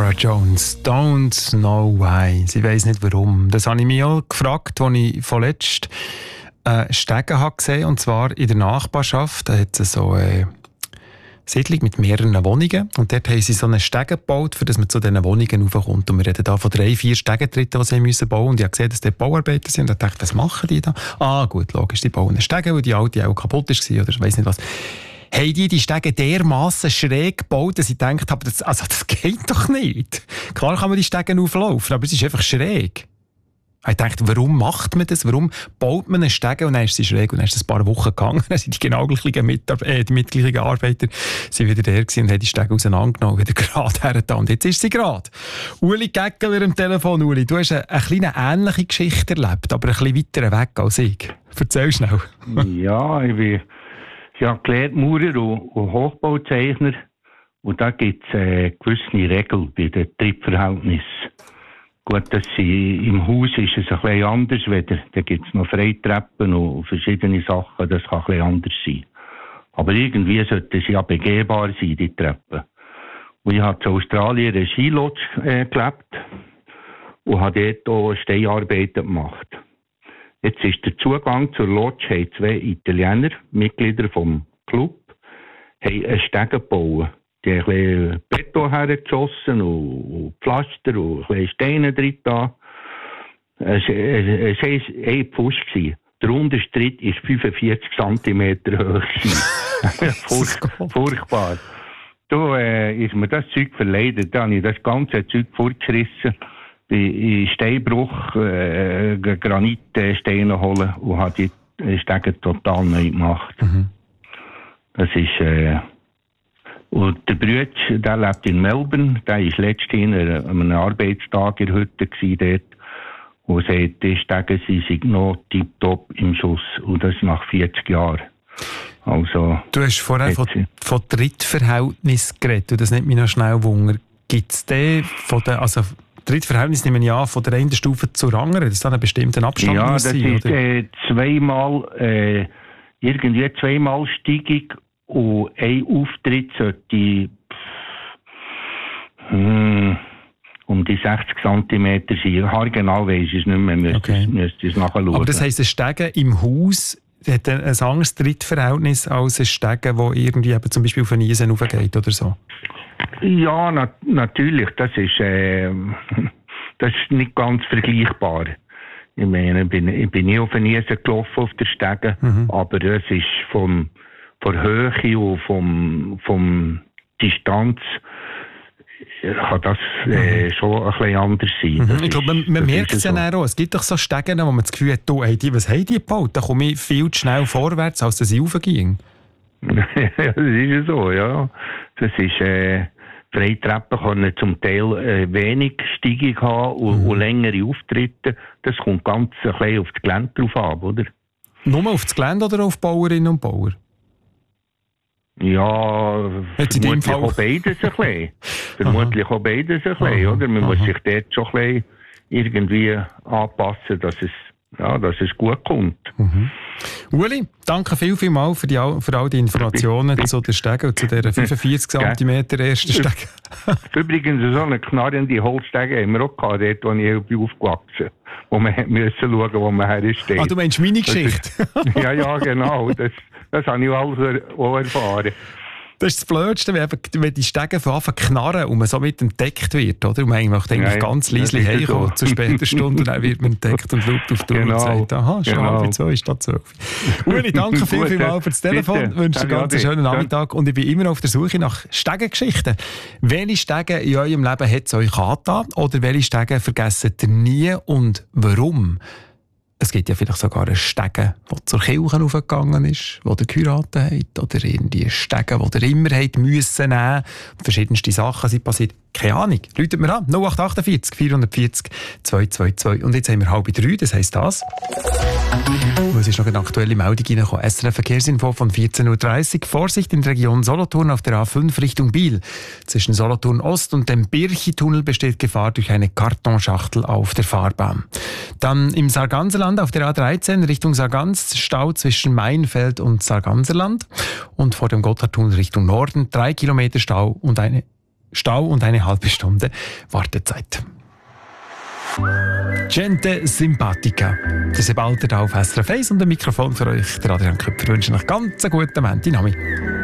Norah Jones, Don't Know Why. Sie weiss nicht warum. Das habe ich mich auch gefragt, als ich vorletzt Stege gesehen habe, und zwar in der Nachbarschaft. Da hat es so eine Siedlung mit mehreren Wohnungen und dort haben sie so einen Stege gebaut, für dass man zu diesen Wohnungen raufkommt. Und wir reden da von 3-4 Stegentritten, die sie müssen bauen. Und ich habe gesehen, dass dort Bauarbeiter sind und ich dachte, was machen die da? Gut, logisch, die bauen einen Stege, weil die alte auch kaputt war oder ich weiss nicht was. Haben die Stege dermassen schräg gebaut, dass ich gedacht habe, das geht doch nicht. Klar kann man die Stege auflaufen, aber es ist einfach schräg. Ich dachte, warum macht man das? Warum baut man einen Stege und dann ist sie schräg und dann ist es ein paar Wochen gegangen. Dann sind die genau gleichen die mitgleichen Arbeiter sind wieder da gewesen und haben die Stege auseinandergenommen, wieder gerade hergetan. Und jetzt ist sie gerade. Uli Gäckeler am Telefon. Uli, du hast eine kleine ähnliche Geschichte erlebt, aber ein bisschen weiter weg als ich. Erzähl schnell. Ja, ich habe gelernt Maurer und Hochbauzeichner. Und da gibt es gewisse Regeln bei den Triebverhältnissen. Gut, im Haus ist es ein bisschen anders, da gibt es noch Freitreppen und verschiedene Sachen, das kann ein bisschen anders sein. Aber irgendwie sollten sie ja begehbar sein, die Treppen. Und ich habe in Australien eine Skilodge gelebt und habe dort auch Steinarbeiten gemacht. Jetzt ist der Zugang zur Lodge, haben 2 Italiener, Mitglieder vom Club, haben einen Steg gebaut. Die haben ein bisschen Beton hergeschossen und Pflaster und ein bisschen Steine drin da. Es war ein Pfusch. Der unterste Tritt war 45 cm hoch. Furchtbar. Da ist mir das Zeug verleidet. Da habe ich das ganze Zeug fortgerissen, in Steinbruch Granitsteine holen und habe die Stege total neu gemacht. Mhm. Das ist... Und der Brütsch, der lebt in Melbourne, der war letztens an einem Arbeitstag in der Hütte dort und sagt, die Stege sind noch tiptop im Schuss und das nach 40 Jahren. Also, du hast vorher von Trittverhältnis geredet und das nimmt mich noch schnell Wunder. Gibt es Trittverhältnis nehme ich an, von der einen Stufe zur anderen, dass da einen bestimmten Abstand muss sein? Ja, das ist zweimal Steigung. Und ein Auftritt sollte um die 60 cm sein. Haargenau weiss ich es nicht mehr, müsste es nachschauen. Aber das heisst, ein Stege im Haus hat ein anderes Trittverhältnis als ein Stege, wo irgendwie eben zum Beispiel auf eine Eisen raufgeht oder so? Ja, natürlich. Das ist nicht ganz vergleichbar. Ich meine, ich bin nie auf eine Eisen gelaufen auf der Stege, aber es ist von Höhe und vom Distanz kann das schon ein bisschen anders sein. Ich glaube, man merkt es ja auch. Es gibt doch so Stegen, wo man das Gefühl hat, was haben die gebaut? Da komme ich viel zu schnell vorwärts, als dass ich raufging. Ja, das ist ja so, ja. Das ist... Freitreppen können zum Teil wenig Steigung haben und längere Auftritte. Das kommt ganz ein bisschen auf das Gelände drauf ab, oder? Nur auf das Gelände oder auf Bauerinnen und Bauer? Ja, vermutlich auch beides ein bisschen. Vermutlich auch beides ein bisschen, oder? Man muss sich dort schon ein bisschen irgendwie anpassen, dass es gut kommt. Uli, danke vielmals für all die Informationen zu der Stege und zu dieser 45 cm ersten Stege. Übrigens, so eine knarrende Holzstege haben wir auch gehabt, dort, wo ich aufgewachsen bin. Wo man schauen musste, wo man hersteht. Du meinst meine Geschichte? Ja, genau. Das habe ich auch erfahren. Das ist das Blödste, wenn die Stege von Anfang knarren und man somit entdeckt wird, oder? Und man eigentlich ganz leise heimkommen zur späten Stunde, dann wird man entdeckt und schaut auf die Uhr und sagt, aha, schon 1:30 statt 12. Uli, danke vielmals für das Telefon. Ich wünsche dir einen ganz schönen Nachmittag und ich bin immer auf der Suche nach Stegengeschichten. Welche Stege in eurem Leben hat es euch angetan oder welche Stege vergesst ihr nie und warum? Es gibt ja vielleicht sogar einen Stegen, der zur Kirche raufgegangen ist, wo ihr geheiratet habt, oder irgendwie Stegen, die ihr immer habt müssen nehmen. Verschiedenste Sachen sind passiert. Keine Ahnung. Läutet mir an. 0848 440 222. Und jetzt haben wir 2:30, das heisst das. Es ist noch eine aktuelle Meldung reingekommen. SRF Verkehrsinfo von 14:30 Uhr. Vorsicht in der Region Solothurn auf der A5 Richtung Biel. Zwischen Solothurn Ost und dem Birchi-Tunnel besteht Gefahr durch eine Kartonschachtel auf der Fahrbahn. Dann im Sarganserland auf der A13 Richtung Sargans Stau zwischen Mainfeld und Sarganserland. Und vor dem Gotthardtunnel Richtung Norden 3 Kilometer Stau und eine Stau und eine halbe Stunde Wartezeit. Gente Simpatica. Das ist Alter auf SRF 1 und ein Mikrofon für euch. Der Adrian Köpfer wünscht euch ganz einen guten Montag.